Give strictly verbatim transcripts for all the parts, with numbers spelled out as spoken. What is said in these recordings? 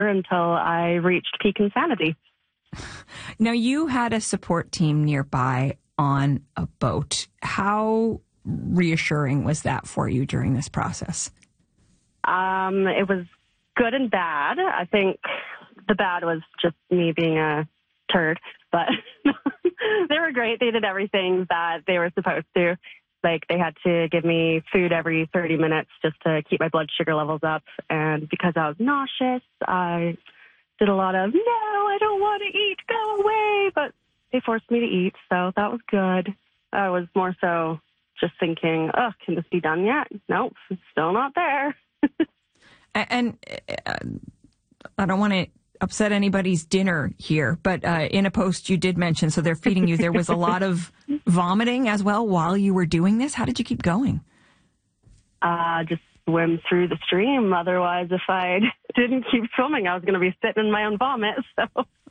until I reached peak insanity. Now, you had a support team nearby on a boat. How reassuring was that for you during this process? Um, it was good and bad. I think the bad was just me being a turd, but they were great. They did everything that they were supposed to. Like, they had to give me food every thirty minutes just to keep my blood sugar levels up. And because I was nauseous, I did a lot of, no, I don't want to eat, go away. But they forced me to eat, so that was good. I was more so just thinking, oh, can this be done yet? Nope, it's still not there. And uh, I don't want to upset anybody's dinner here, but uh, in a post you did mention, so they're feeding you, there was a lot of vomiting as well while you were doing this. How did you keep going? Uh, just swim through the stream. Otherwise, if I didn't keep swimming, I was going to be sitting in my own vomit. So,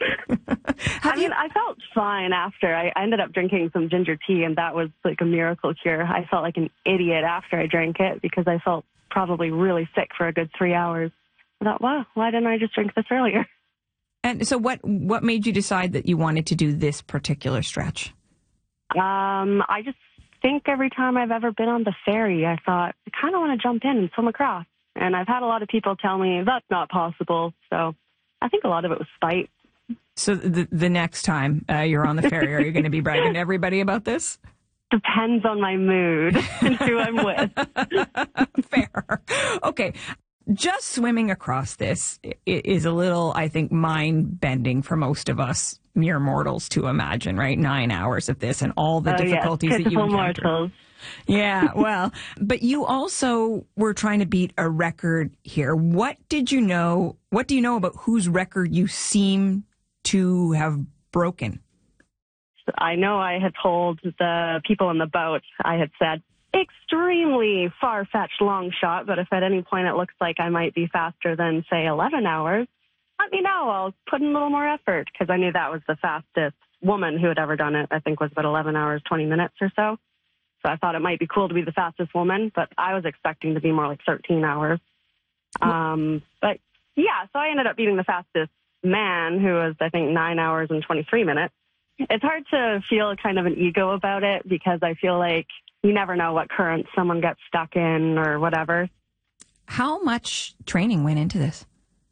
I mean, I felt fine after. I, I ended up drinking some ginger tea, and that was like a miracle cure. I felt like an idiot after I drank it because I felt probably really sick for a good three hours. I thought, wow, why didn't I just drink this earlier? And so what, what made you decide that you wanted to do this particular stretch? Um, I just think every time I've ever been on the ferry, I thought, I kind of want to jump in and swim across. And I've had a lot of people tell me that's not possible. So I think a lot of it was spite. So the, the next time uh, you're on the ferry, are you going to be bragging to everybody about this? Depends on my mood and who I'm with. Fair. Okay. Just swimming across this is a little, I think, mind-bending for most of us mere mortals to imagine, right? Nine hours of this and all the oh, difficulties yes. that you encounter. Mortals. Yeah, well, but you also were trying to beat a record here. What did you know? What do you know about whose record you seem to have broken? I know I had told the people in the boat, I had said, extremely far-fetched long shot, but if at any point it looks like I might be faster than, say, eleven hours, let me know. I'll put in a little more effort, because I knew that was the fastest woman who had ever done it. I think was about eleven hours, twenty minutes or so. So I thought it might be cool to be the fastest woman, but I was expecting to be more like thirteen hours. Um, but yeah, so I ended up beating the fastest man, who was, I think, nine hours and twenty-three minutes. It's hard to feel kind of an ego about it, because I feel like you never know what current someone gets stuck in or whatever. How much training went into this?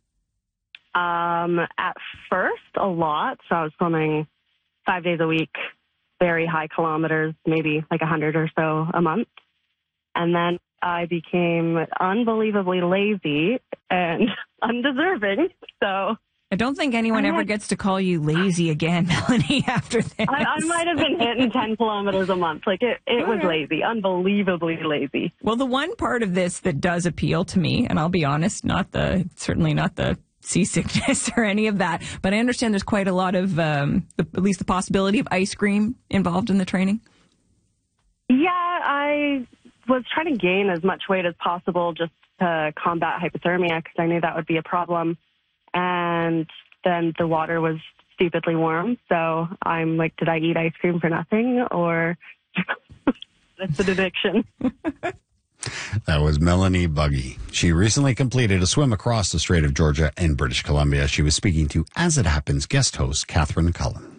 Um, at first, a lot. So I was swimming five days a week, very high kilometers, maybe like a hundred or so a month. And then I became unbelievably lazy and undeserving. So I don't think anyone ever gets to call you lazy again, Melanie, after this. I, I might have been hitting ten kilometers a month. Like, it, it was lazy, unbelievably lazy. Well, the one part of this that does appeal to me, and I'll be honest, not the, certainly not the seasickness or any of that, but I understand there's quite a lot of, um, the, at least the possibility of ice cream involved in the training. Yeah, I was trying to gain as much weight as possible just to combat hypothermia, because I knew that would be a problem. And then the water was stupidly warm. So I'm like, did I eat ice cream for nothing? Or that's an addiction. That was Melanie Buggy. She recently completed a swim across the Strait of Georgia in British Columbia. She was speaking to As It Happens guest host Catherine Cullen.